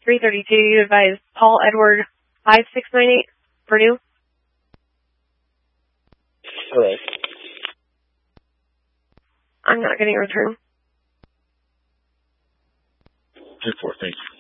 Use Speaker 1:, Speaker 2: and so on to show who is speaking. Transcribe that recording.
Speaker 1: 332, you advise Paul Edward 5698 for new.
Speaker 2: Correct.
Speaker 1: I'm not getting a return.
Speaker 2: 10-4, thank you.